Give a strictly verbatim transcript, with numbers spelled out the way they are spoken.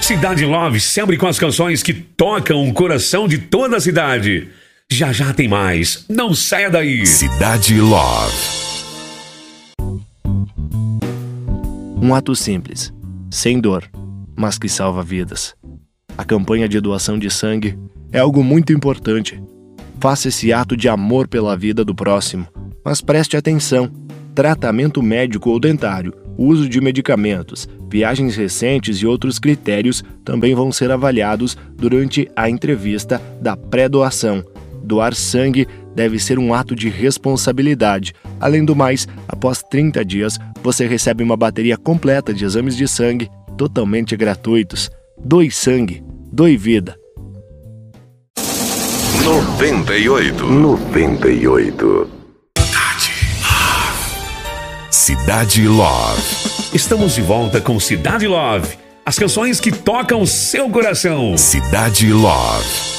Cidade Love, sempre com as canções que tocam o coração de toda a cidade. Já já tem mais, não saia daí. Cidade Love. Um ato simples, sem dor, mas que salva vidas. A campanha de doação de sangue é algo muito importante. Faça esse ato de amor pela vida do próximo, mas preste atenção. Tratamento médico ou dentário, uso de medicamentos, viagens recentes e outros critérios também vão ser avaliados durante a entrevista da pré-doação. Doar sangue deve ser um ato de responsabilidade. Além do mais, após trinta dias, você recebe uma bateria completa de exames de sangue totalmente gratuitos. Doe sangue, doe vida. noventa e oito. noventa e oito. Cidade Love. Estamos de volta com Cidade Love, as canções que tocam seu coração. Cidade Love.